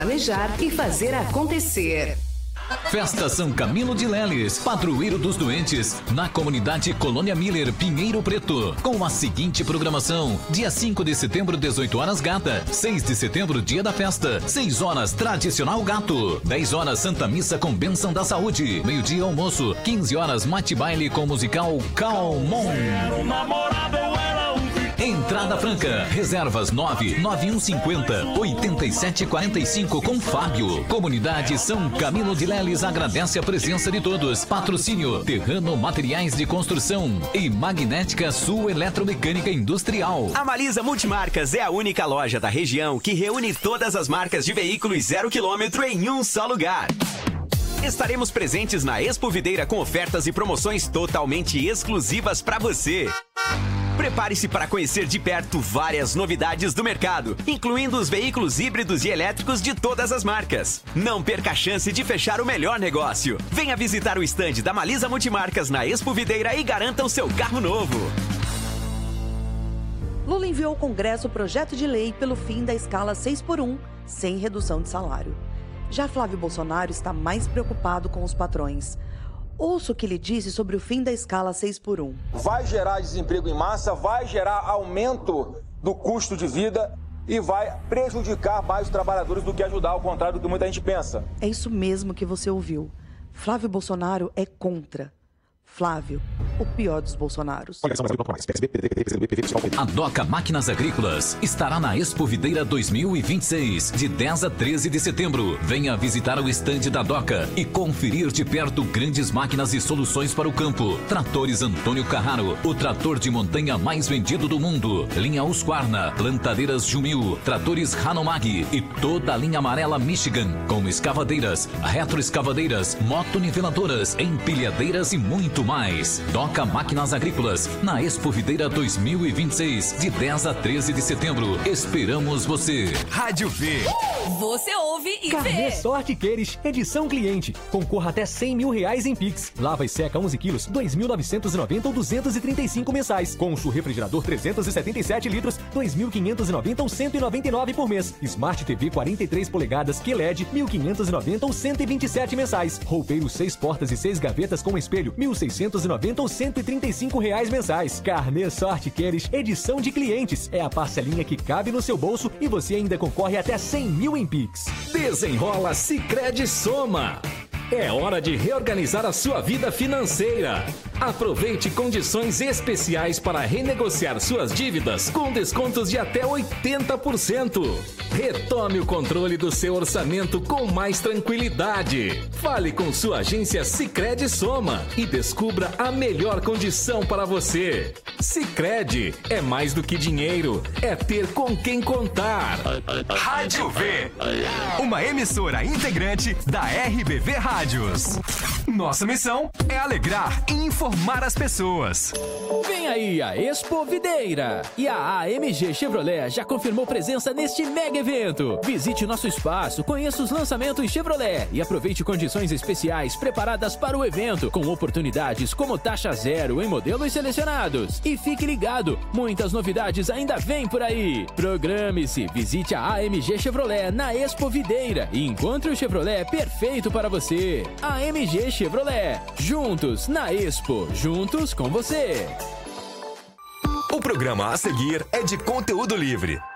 Planejar e fazer acontecer. Festa São Camilo de Leles, padroeiro dos doentes, na comunidade Colônia Miller, Pinheiro Preto, com a seguinte programação: dia 5 de setembro, 18 horas Gata, 6 de setembro, dia da festa, 6 horas tradicional Gato, 10 horas Santa Missa com bênção da saúde, meio-dia almoço, 15 horas mate baile com musical Calmon. Entrada franca, reservas 99150-8745 com Fábio. Comunidade São Camilo de Leles agradece a presença de todos. Patrocínio Terrano Materiais de Construção e Magnética Sul Eletromecânica Industrial. A Malisa Multimarcas é a única loja da região que reúne todas as marcas de veículos 0 km em um só lugar. Estaremos presentes na Expo Videira com ofertas e promoções totalmente exclusivas para você. Prepare-se para conhecer de perto várias novidades do mercado, incluindo os veículos híbridos e elétricos de todas as marcas. Não perca a chance de fechar o melhor negócio. Venha visitar o estande da Malisa Multimarcas na Expo Videira e garanta o seu carro novo. Lula enviou ao Congresso o projeto de lei pelo fim da escala 6x1, sem redução de salário. Já Flávio Bolsonaro está mais preocupado com os patrões. Ouça o que ele disse sobre o fim da escala 6x1. Vai gerar desemprego em massa, vai gerar aumento do custo de vida e vai prejudicar mais os trabalhadores do que ajudar, ao contrário do que muita gente pensa. É isso mesmo que você ouviu. Flávio Bolsonaro é contra. Flávio, o pior dos Bolsonaros. A Doca Máquinas Agrícolas estará na Expo Videira 2026, de 10 a 13 de setembro. Venha visitar o estande da Doca e conferir de perto grandes máquinas e soluções para o campo. Tratores Antônio Carraro, o trator de montanha mais vendido do mundo. Linha Husqvarna, plantadeiras Jumil, tratores Hanomag e toda a linha amarela Michigan, com escavadeiras, retroescavadeiras, motoniveladoras, empilhadeiras e muito mais. Doca Máquinas Agrícolas, na Expo Videira 2026, de 10 a 13 de setembro. Esperamos você. Rádio V. Você ouve e Carnê vê. Sorte Queires, edição cliente. Concorra até R$100 mil em Pix. Lava e seca 11 quilos, 2.990 ou 235 mensais. Consul refrigerador 377 litros, 2.590 ou 199 por mês. Smart TV 43 polegadas QLED, 1.590 ou 127 mensais. Roupeiro 6 portas e 6 gavetas com espelho, 1.690 ou R$135 mensais. Carnê Sorte Queires, edição de clientes. É a parcelinha que cabe no seu bolso e você ainda concorre até R$100 mil em Pix. Desenrola Sicredi Soma. É hora de reorganizar a sua vida financeira. Aproveite condições especiais para renegociar suas dívidas com descontos de até 80%. Retome o controle do seu orçamento com mais tranquilidade. Fale com sua agência Sicredi Soma e descubra a melhor condição para você. Sicredi é mais do que dinheiro, é ter com quem contar. Rádio V, uma emissora integrante da RBV Rádios. Nossa missão é alegrar e informar as pessoas. Vem aí a Expo Videira. E a AMG Chevrolet já confirmou presença neste mega evento. Visite nosso espaço, conheça os lançamentos Chevrolet e aproveite condições especiais preparadas para o evento, com oportunidades como taxa zero em modelos selecionados. E fique ligado, muitas novidades ainda vêm por aí. Programe-se, visite a AMG Chevrolet na Expo Videira e encontre o Chevrolet perfeito para você. AMG Chevrolet, juntos na Expo, juntos com você. O programa a seguir é de conteúdo livre.